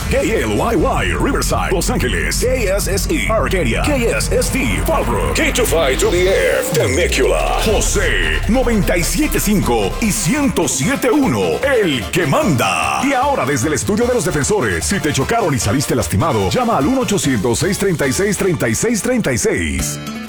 KLYY, Riverside, Los Ángeles. KSSE, Arcadia. KSSD, Fallbrook. K25 to the Air, Temecula. José, 97.5 y 107.1, el que manda. Y ahora desde el estudio de los defensores, si te chocaron y saliste lastimado, llama al 1-800-636-3636.